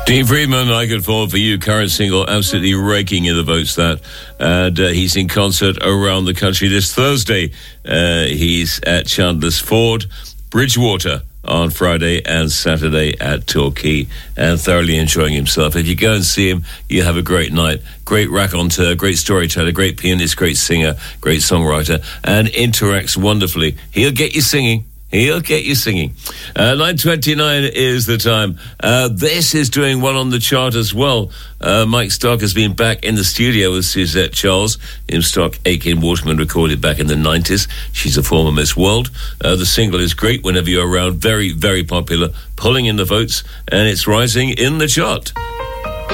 Dean Friedman, I Could Fall For You, current single, absolutely raking in the votes, that. And he's in concert around the country this Thursday. He's at Chandler's Ford, Bridgewater on Friday and Saturday at Torquay, and thoroughly enjoying himself. If you go and see him, you have a great night. Great raconteur, great storyteller, great pianist, great singer, great songwriter, and interacts wonderfully. He'll get you singing. 9:29 is the time. This is doing well on the chart as well. Mike Stark has been back in the studio with Suzette Charles. In Stock, Aiken Waterman recorded back in the 90s. She's a former Miss World. The single is great whenever you're around. Very, very popular, pulling in the votes, and it's rising in the chart.